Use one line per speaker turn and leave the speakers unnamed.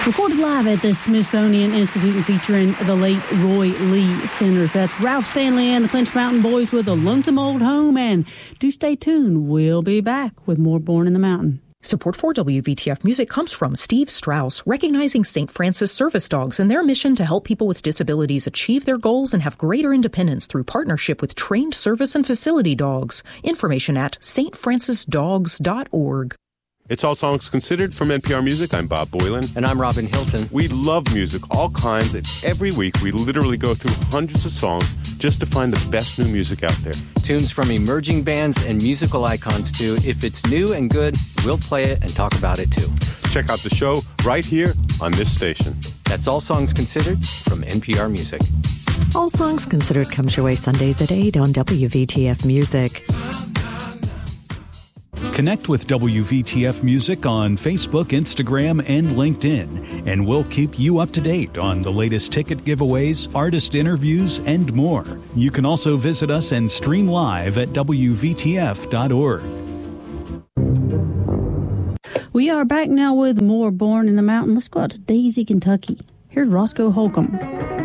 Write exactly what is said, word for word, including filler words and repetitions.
Recorded live at the Smithsonian Institute and featuring the late Roy Lee Sanders. That's Ralph Stanley and the Clinch Mountain Boys with A Lonesome Old Home. And do stay tuned. We'll be back with more Born in the Mountain.
Support for W V T F Music comes from Steve Strauss, recognizing Saint Francis Service Dogs and their mission to help people with disabilities achieve their goals and have greater independence through partnership with trained service and facility dogs. Information at s t francis dogs dot org.
It's All Songs Considered from N P R Music. I'm Bob Boylan.
And I'm Robin Hilton.
We love music, all kinds, and every week we literally go through hundreds of songs just to find the best new music out there.
Tunes from emerging bands and musical icons, too. If it's new and good, we'll play it and talk about it, too.
Check out the show right here on this station.
That's All Songs Considered from N P R Music.
All Songs Considered comes your way Sundays at eight on W V T F Music.
Connect with W V T F Music on Facebook, Instagram, and LinkedIn, and we'll keep you up to date on the latest ticket giveaways, artist interviews, and more. You can also visit us and stream live at W V T F dot org.
We are back now with more Born in the Mountain. Let's go out to Daisy, Kentucky. Here's Roscoe Holcomb.